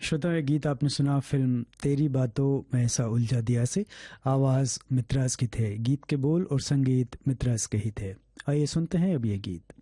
श्रोता, ये गीत आपने सुना फिल्म तेरी बातों में ऐसा उलझा दिया से। आवाज़ मित्रास की थे, गीत के बोल और संगीत मित्रास के ही थे। आइए सुनते हैं अब ये गीत।